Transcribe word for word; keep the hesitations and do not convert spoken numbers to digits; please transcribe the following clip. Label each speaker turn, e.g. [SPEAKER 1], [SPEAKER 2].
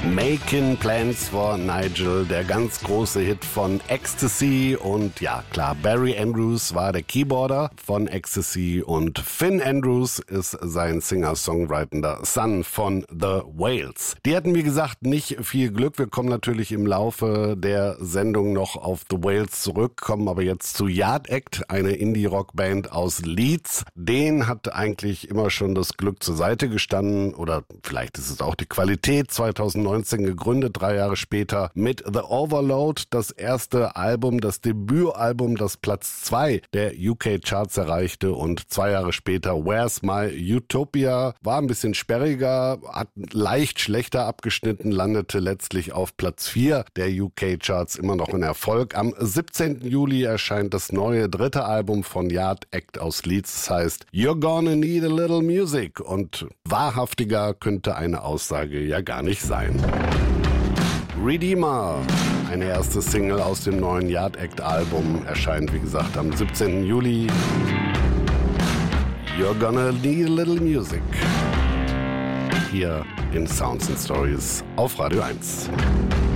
[SPEAKER 1] Making Plans for Nigel, der ganz große Hit von Ecstasy. Und ja, klar, Barry Andrews war der Keyboarder von Ecstasy und Finn Andrews ist sein Singer-Songwriter Son von The Whales. Die hatten, wie gesagt, nicht viel Glück. Wir kommen natürlich im Laufe der Sendung noch auf The Whales zurück, kommen aber jetzt zu Yard Act, eine Indie-Rock-Band aus Leeds. Den hat eigentlich immer schon das Glück zur Seite gestanden, oder vielleicht ist es auch die Qualität. zweitausendneunzehn gegründet, drei Jahre später mit The Overload, das erste Album, das Debütalbum, das Platz zwei der U K-Charts erreichte, und zwei Jahre später Where's My Utopia, war ein bisschen sperriger, hat leicht schlechter abgeschnitten, landete letztlich auf Platz vier der U K-Charts, immer noch ein Erfolg. Am siebzehnten Juli erscheint das neue dritte Album von Yard Act aus Leeds, das heißt You're Gonna Need a Little Music, und wahrhaftiger könnte eine Aussage ja gar nicht sein. Redeemer, eine erste Single aus dem neuen Yard Act Album, erscheint wie gesagt am siebzehnten Juli. You're Gonna Need a Little Music. Hier in Sounds and Stories auf Radio eins.